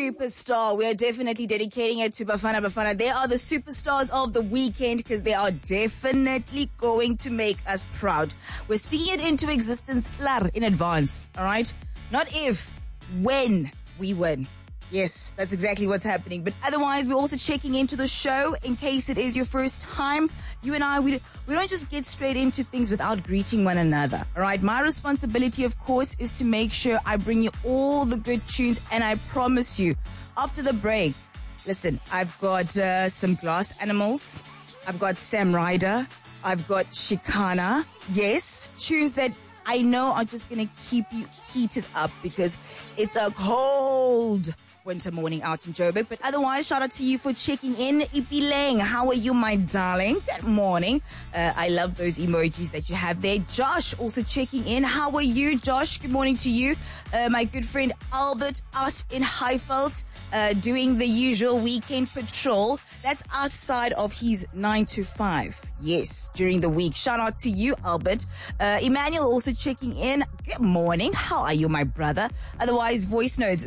superstar. We are definitely dedicating it to Bafana Bafana. They are the superstars of the weekend because they are definitely going to make us proud. We're speaking it into existence in advance, all right? Not if, when we win. Yes, that's exactly what's happening. But otherwise, we're also checking into the show in case it is your first time. You and I, we don't just get straight into things without greeting one another. All right. My responsibility, of course, is to make sure I bring you all the good tunes. And I promise you, after the break, listen, I've got some Glass Animals. I've got Sam Ryder. I've got Shikana. Yes, tunes that I know are just going to keep you heated up because it's a cold winter morning out in Joburg. But otherwise, shout out to you for checking in. Ipileng, how are you, my darling? Good morning. I love those emojis that you have there. Josh also checking in. How are you, Josh? Good morning to you. My good friend Albert out in Highveld, doing the usual weekend patrol. That's outside of his 9 to 5. Yes, during the week. Shout out to you, Albert. Emmanuel also checking in. Good morning. How are you, my brother? Otherwise, voice notes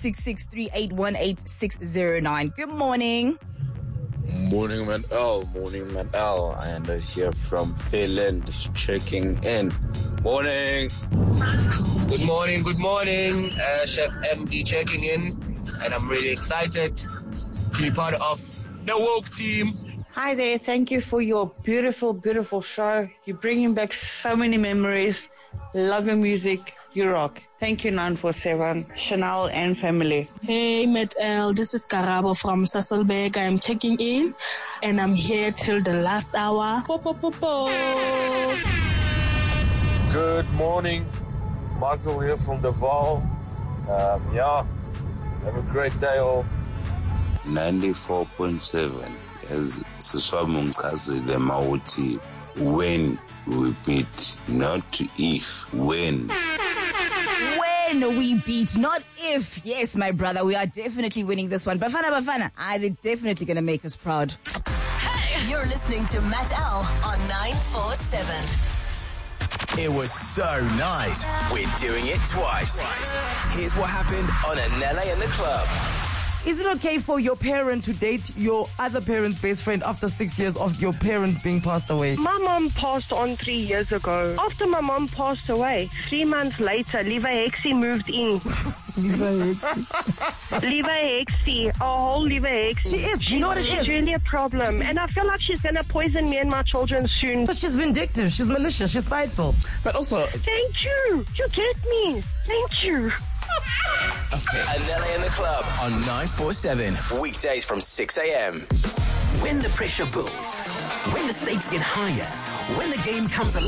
0663818609. Good morning. Morning, man. Morning, man. And here from Finland, checking in. Morning. Good morning. Chef MD checking in. And I'm really excited to be part of the Woke team. Hi there. Thank you for your beautiful, beautiful show. You're bringing back so many memories. Love your music. You rock. Thank you, 947, Chanel and family. Hey, Met L. This is Karabo from Sasolburg. I'm checking in, and I'm here till the last hour. Good morning. Michael here from the Val. Have a great day all. 94.7 as Siswamu Mkazi the Mauti. When we beat, not if, when. When we beat, not if. Yes, my brother, we are definitely winning this one. Bafana, they're definitely going to make us proud. Hey! You're listening to Matt L on 947. It was so nice. We're doing it twice. Here's what happened on Anele in the Club. Is it okay for your parent to date your other parent's best friend after 6 years of your parent being passed away? My mom passed on 3 years ago. After my mom passed away, 3 months later, Liva Hexie moved in. Liva Hexie, a whole Liva Hexie. She is. You know what it is? It's really a problem. And I feel like she's going to poison me and my children soon. But she's vindictive. She's malicious. She's spiteful. But also... Thank you. You get me. Thank you. Okay. Anele in the Club on 947. Weekdays from 6 a.m. When the pressure builds, when the stakes get higher, when the game comes alive.